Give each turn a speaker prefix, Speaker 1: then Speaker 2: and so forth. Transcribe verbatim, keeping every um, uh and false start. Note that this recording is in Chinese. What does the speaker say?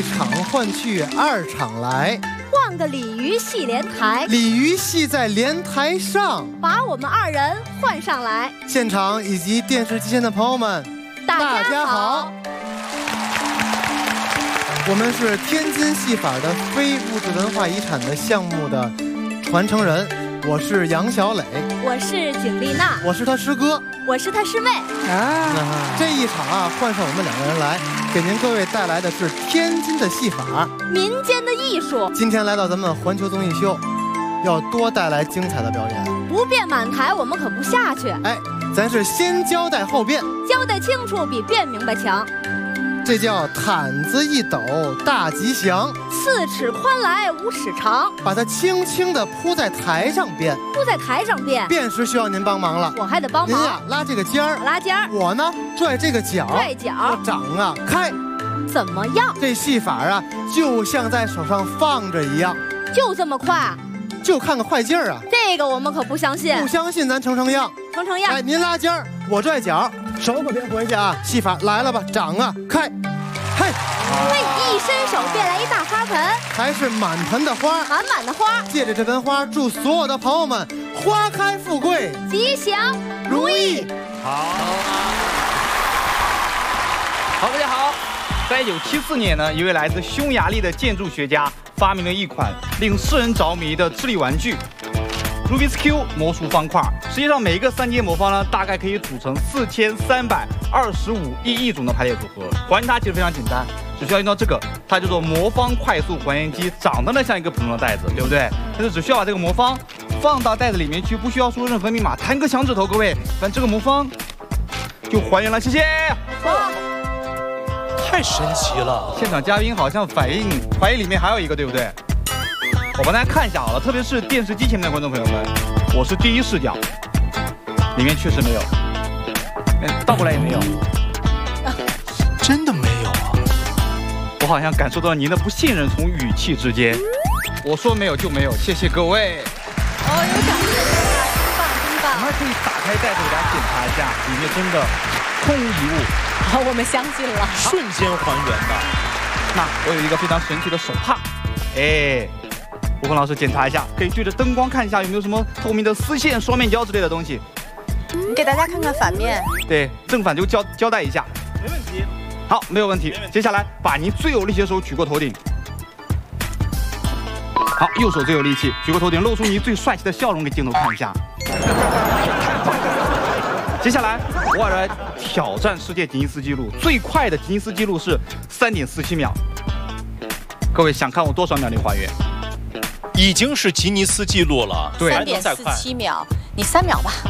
Speaker 1: 场换去二场来，
Speaker 2: 换个鲤鱼戏莲台，
Speaker 1: 鲤鱼戏在莲台上，
Speaker 2: 把我们二人换上来。
Speaker 1: 现场以及电视机前的朋友们，
Speaker 2: 大家好，
Speaker 1: 我们是天津戏法的非物质文化遗产的项目的传承人，我是杨小磊，
Speaker 2: 我是景丽娜，
Speaker 1: 我是他师哥，
Speaker 2: 我是他师妹。
Speaker 1: 啊，这一场啊，换上我们两个人来，给您各位带来的是天津的戏法，
Speaker 2: 民间的艺术。
Speaker 1: 今天来到咱们环球综艺秀，要多带来精彩的表演。
Speaker 2: 不变满台，我们可不下去。
Speaker 1: 哎，咱是先交代后变，
Speaker 2: 交代清楚比变明白强。
Speaker 1: 这叫毯子一抖大吉祥，
Speaker 2: 四尺宽来五尺长，
Speaker 1: 把它轻轻地铺在台上变，
Speaker 2: 铺在台上变，
Speaker 1: 变时需要您帮忙了，
Speaker 2: 我还得帮忙。
Speaker 1: 您呀拉这个尖儿，
Speaker 2: 拉尖儿，
Speaker 1: 我呢拽这个角，
Speaker 2: 拽角，
Speaker 1: 我掌啊开，
Speaker 2: 怎么样？
Speaker 1: 这戏法啊，就像在手上放着一样，
Speaker 2: 就这么快？
Speaker 1: 就看个快劲儿啊！
Speaker 2: 这个我们可不相信，
Speaker 1: 不相信咱成成样，
Speaker 2: 成成样。
Speaker 1: 哎，您拉尖儿，我拽角，手可别回去啊！戏法来了吧，掌啊开，嘿，
Speaker 2: 嘿，一伸手变来一大花盆，
Speaker 1: 还是满盆的花，
Speaker 2: 满满的花。
Speaker 1: 借着这盆花，祝所有的朋友们花开富贵，
Speaker 2: 吉祥
Speaker 1: 如意。
Speaker 3: 好，好，大家好。在一九七四年呢，一位来自匈牙利的建筑学家发明了一款令世人着迷的智力玩具 Rubik's Cube 魔术方块。实际上，每一个三阶魔方呢，大概可以组成四千三百二十五亿亿种的排列组合。还原它其实非常简单，只需要用到这个，它叫做魔方快速还原机，长得呢像一个普通的袋子，对不对？但是只需要把这个魔方放到袋子里面去，不需要输入任何密码，弹个响指头，各位，反正这个魔方就还原了。谢谢。
Speaker 2: 哇，
Speaker 4: 太神奇了！
Speaker 3: 现场嘉宾好像反应怀疑里面还有一个，对不对？我帮大家看一下好了，特别是电视机前面的观众朋友们，我是第一视角，里面确实没有，嗯，倒过来也没有，
Speaker 4: 真的没有啊！
Speaker 3: 我好像感受到您的不信任从语气之间。我说没有就没有，谢谢各位。
Speaker 2: 哦，有掌声，棒，真棒！
Speaker 3: 我们还可以打开袋子给大家检查一下，里面真的空无一物。
Speaker 2: 好，我们相信了，
Speaker 4: 瞬间还原的。
Speaker 3: 那我有一个非常神奇的手帕，哎，吴峰老师检查一下，可以对着灯光看一下有没有什么透明的丝线、双面胶之类的东西。
Speaker 5: 你给大家看看反面。
Speaker 3: 对，正反就交交代一下。
Speaker 4: 没问题。
Speaker 3: 好，没有问题。接下来把您最有力气的手举过头顶。好，右手最有力气，举过头顶，露出你最帅气的笑容给镜头看一下。接下来，我要来挑战世界吉尼斯纪录，最快的吉尼斯纪录是三点四七秒。各位想看我多少秒内还原？
Speaker 4: 已经是吉尼斯纪录了，
Speaker 3: 对，
Speaker 5: 三点四七秒，你三秒吧。